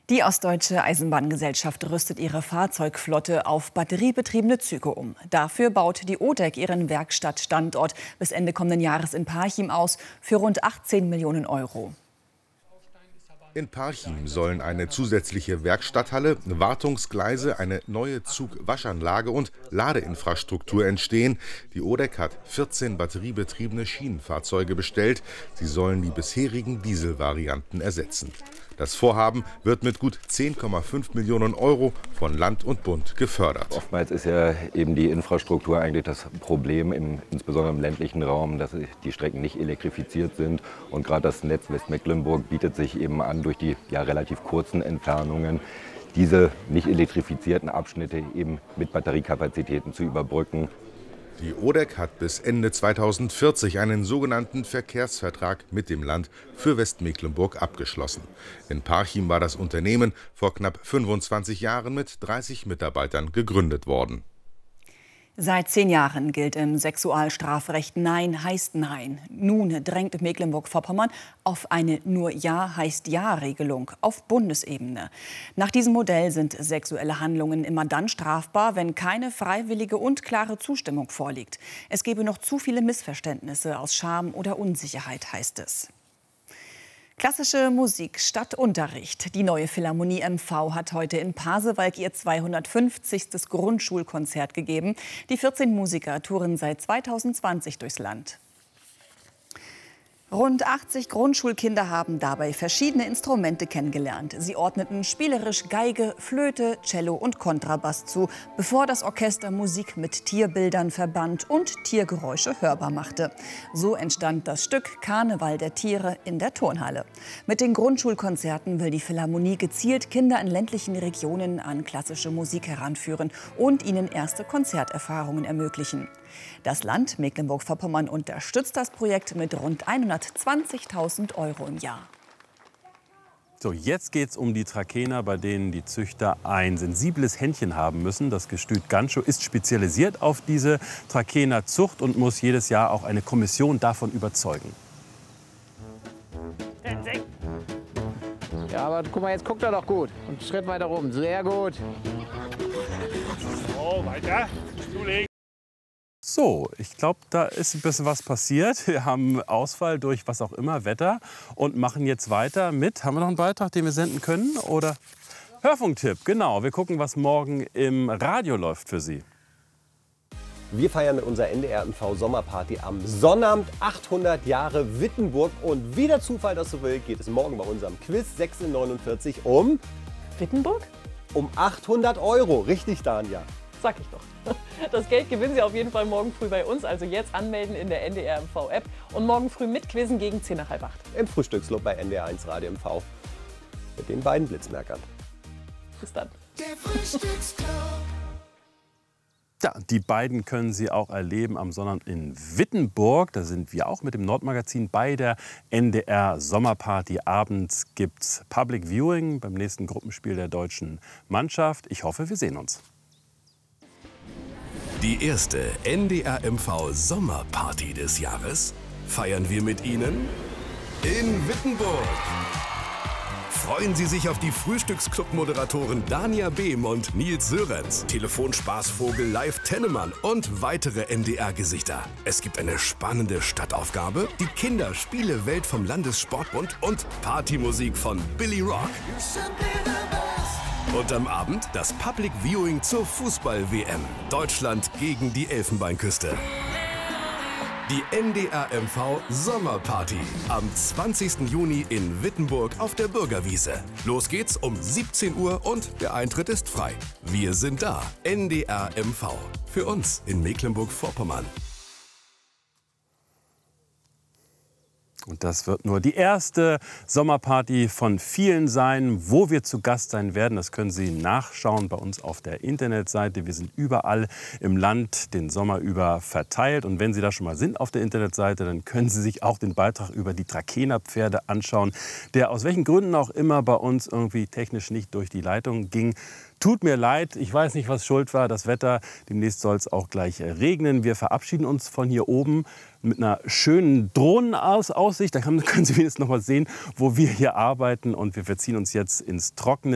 Die Ostdeutsche Eisenbahngesellschaft rüstet ihre Fahrzeugflotte auf batteriebetriebene Züge um. Dafür baut die ODEC ihren Werkstattstandort bis Ende kommenden Jahres in Parchim aus für rund 18 Millionen Euro. In Parchim sollen eine zusätzliche Werkstatthalle, Wartungsgleise, eine neue Zugwaschanlage und Ladeinfrastruktur entstehen. Die ODEC hat 14 batteriebetriebene Schienenfahrzeuge bestellt. Sie sollen die bisherigen Dieselvarianten ersetzen. Das Vorhaben wird mit gut 10,5 Millionen Euro von Land und Bund gefördert. Oftmals ist ja eben die Infrastruktur eigentlich das Problem, insbesondere im ländlichen Raum, dass die Strecken nicht elektrifiziert sind. Und gerade das Netz Westmecklenburg bietet sich eben an, durch die relativ kurzen Entfernungen diese nicht elektrifizierten Abschnitte eben mit Batteriekapazitäten zu überbrücken. Die ODEC hat bis Ende 2040 einen sogenannten Verkehrsvertrag mit dem Land für Westmecklenburg abgeschlossen. In Parchim war das Unternehmen vor knapp 25 Jahren mit 30 Mitarbeitern gegründet worden. Seit 10 Jahren gilt im Sexualstrafrecht Nein heißt Nein. Nun drängt Mecklenburg-Vorpommern auf eine Nur Ja heißt Ja-Regelung auf Bundesebene. Nach diesem Modell sind sexuelle Handlungen immer dann strafbar, wenn keine freiwillige und klare Zustimmung vorliegt. Es gebe noch zu viele Missverständnisse aus Scham oder Unsicherheit, heißt es. Klassische Musik statt Unterricht. Die neue Philharmonie MV hat heute in Pasewalk ihr 250. Grundschulkonzert gegeben. Die 14 Musiker touren seit 2020 durchs Land. Rund 80 Grundschulkinder haben dabei verschiedene Instrumente kennengelernt. Sie ordneten spielerisch Geige, Flöte, Cello und Kontrabass zu, bevor das Orchester Musik mit Tierbildern verband und Tiergeräusche hörbar machte. So entstand das Stück Karneval der Tiere in der Turnhalle. Mit den Grundschulkonzerten will die Philharmonie gezielt Kinder in ländlichen Regionen an klassische Musik heranführen und ihnen erste Konzerterfahrungen ermöglichen. Das Land Mecklenburg-Vorpommern unterstützt das Projekt mit rund 120.000 Euro im Jahr. So, jetzt geht es um die Trakehner, bei denen die Züchter ein sensibles Händchen haben müssen. Das Gestüt Ganschow ist spezialisiert auf diese Trakehner-Zucht und muss jedes Jahr auch eine Kommission davon überzeugen. Ja, aber guck mal, jetzt guckt er doch gut. Und einen Schritt weiter rum. Sehr gut. So, weiter. Zulegen. So, ich glaube, da ist ein bisschen was passiert. Wir haben Ausfall durch was auch immer, Wetter, und machen jetzt weiter mit. Haben wir noch einen Beitrag, den wir senden können? Oder Hörfunktipp, genau. Wir gucken, was morgen im Radio läuft für Sie. Wir feiern mit unserer NDR-MV-Sommerparty am Sonnabend 800 Jahre Wittenburg. Und wie der Zufall das so will, geht es morgen bei unserem Quiz 6:49 um... Wittenburg? Um 800 Euro. Richtig, Danja. Sag ich doch. Das Geld gewinnen Sie auf jeden Fall morgen früh bei uns. Also jetzt anmelden in der NDR-MV-App und morgen früh mitquizzen gegen 10 nach halb 8. Im Frühstücksclub bei NDR1 Radio MV. Mit den beiden Blitzmerkern. Bis dann. Der Frühstücksclub. Ja, die beiden können Sie auch erleben am Sonnabend in Wittenburg. Da sind wir auch mit dem Nordmagazin bei der NDR Sommerparty. Abends gibt's Public Viewing beim nächsten Gruppenspiel der deutschen Mannschaft. Ich hoffe, wir sehen uns. Die erste NDR-MV Sommerparty des Jahres feiern wir mit Ihnen in Wittenburg. Freuen Sie sich auf die Frühstücksclub-Moderatoren Dania Behm und Nils Sörenz, Telefonspaßvogel Live Tennemann und weitere NDR-Gesichter. Es gibt eine spannende Stadtaufgabe, die Kinderspiele-Welt vom Landessportbund und Partymusik von Billy Rock. Und am Abend das Public Viewing zur Fußball-WM. Deutschland gegen die Elfenbeinküste. Die NDR-MV Sommerparty am 20. Juni in Wittenburg auf der Bürgerwiese. Los geht's um 17 Uhr und der Eintritt ist frei. Wir sind da. NDR-MV. Für uns in Mecklenburg-Vorpommern. Und das wird nur die erste Sommerparty von vielen sein, wo wir zu Gast sein werden. Das können Sie nachschauen bei uns auf der Internetseite. Wir sind überall im Land den Sommer über verteilt. Und wenn Sie da schon mal sind auf der Internetseite, dann können Sie sich auch den Beitrag über die Trakehner Pferde anschauen, der aus welchen Gründen auch immer bei uns irgendwie technisch nicht durch die Leitung ging. Tut mir leid, ich weiß nicht, was schuld war, das Wetter. Demnächst soll es auch gleich regnen. Wir verabschieden uns von hier oben mit einer schönen Drohnenaussicht. Da können Sie wenigstens noch mal sehen, wo wir hier arbeiten. Und wir verziehen uns jetzt ins Trockene.